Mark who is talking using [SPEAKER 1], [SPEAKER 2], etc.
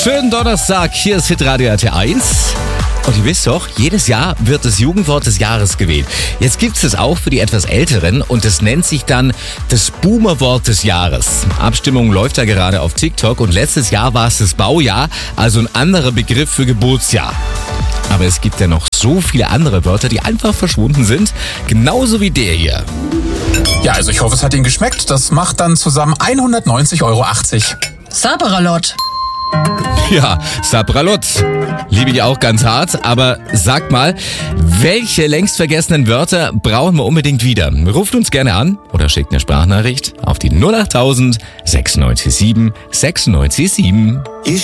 [SPEAKER 1] Schönen Donnerstag, hier ist Hitradio RT1. Und ihr wisst doch, jedes Jahr wird das Jugendwort des Jahres gewählt. Jetzt gibt es das auch für die etwas Älteren und das nennt sich dann das Boomerwort des Jahres. Abstimmung läuft da gerade auf TikTok und letztes Jahr war es das Baujahr, also ein anderer Begriff für Geburtsjahr. Aber es gibt ja noch so viele andere Wörter, die einfach verschwunden sind, genauso wie der hier.
[SPEAKER 2] Ja, also ich hoffe, es hat Ihnen geschmeckt. Das macht dann zusammen 190,80 €.
[SPEAKER 3] Sabralot.
[SPEAKER 1] Ja, Sabralot. Liebe ich auch ganz hart, aber sagt mal, welche längst vergessenen Wörter brauchen wir unbedingt wieder? Ruft uns gerne an oder schickt eine Sprachnachricht auf die 08000 697 697.